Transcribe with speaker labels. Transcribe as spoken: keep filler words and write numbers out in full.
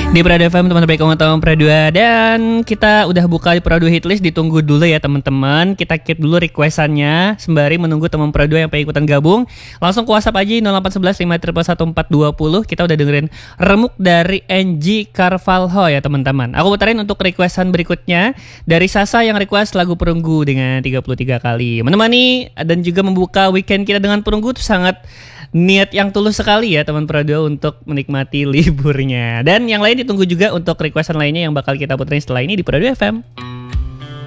Speaker 1: Di Prado F M, teman terbaik kawan Prado, dan kita udah buka di Prado Hitlist. Ditunggu dulu ya teman-teman. Kita keep dulu requestannya sembari menunggu teman Prado yang pengen ikutan gabung. Langsung ke WhatsApp aja nol delapan satu satu lima satu satu empat dua nol. Kita udah dengerin Remuk dari Angie Carvalho ya teman-teman. Aku putarin untuk requestan berikutnya dari Sasa yang request lagu Perunggu dengan tiga puluh tiga kali. Menemani dan juga membuka weekend kita dengan Perunggu itu sangat niat yang tulus sekali ya teman Prado untuk menikmati liburnya. Dan yang lain ditunggu juga untuk requestan lainnya yang bakal kita puterin setelah ini di Prado F M.